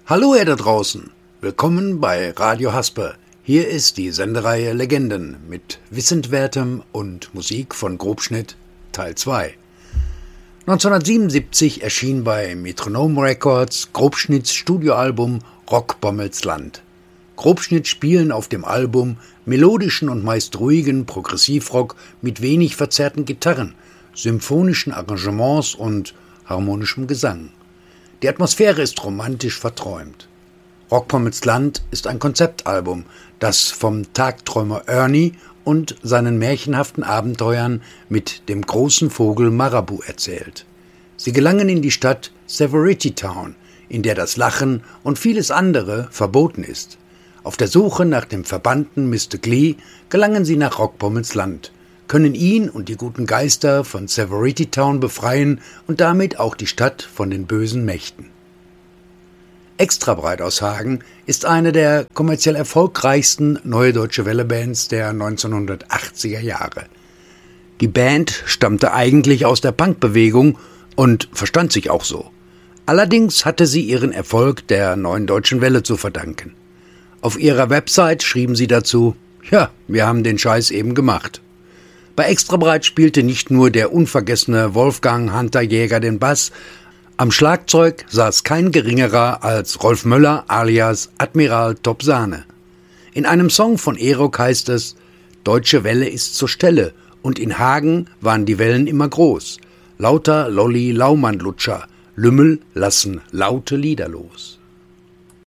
Hallo ihr da draußen, willkommen bei Radio Haspe. Hier ist die Sendereihe Legenden mit Wissenswertem und Musik von Grobschnitt Teil 2. 1977 erschien bei Metronome Records Grobschnitts Studioalbum Rock Pommels Land. Grobschnitt spielen auf dem Album melodischen und meist ruhigen Progressivrock mit wenig verzerrten Gitarren, symphonischen Arrangements und harmonischem Gesang. Die Atmosphäre ist romantisch verträumt. Rock Pommels Land ist ein Konzeptalbum, das vom Tagträumer Ernie und seinen märchenhaften Abenteuern mit dem großen Vogel Marabu erzählt. Sie gelangen in die Stadt Severity Town, in der das Lachen und vieles andere verboten ist. Auf der Suche nach dem verbannten Mr. Glee gelangen sie nach Rock Pommels Land, können ihn und die guten Geister von Severity Town befreien und damit auch die Stadt von den bösen Mächten. Extra breit aus Hagen ist eine der kommerziell erfolgreichsten Neue Deutsche Welle-Bands der 1980er Jahre. Die Band stammte eigentlich aus der Punkbewegung und verstand sich auch so. Allerdings hatte sie ihren Erfolg der Neuen Deutschen Welle zu verdanken. Auf ihrer Website schrieben sie dazu: Ja, wir haben den Scheiß eben gemacht. Bei Extrabreit spielte nicht nur der unvergessene Wolfgang Hunter Jäger den Bass, am Schlagzeug saß kein geringerer als Rolf Möller alias Admiral Topsane. In einem Song von Erok heißt es: Deutsche Welle ist zur Stelle und in Hagen waren die Wellen immer groß. Lauter Lolli Laumannlutscher, Lümmel lassen laute Lieder los.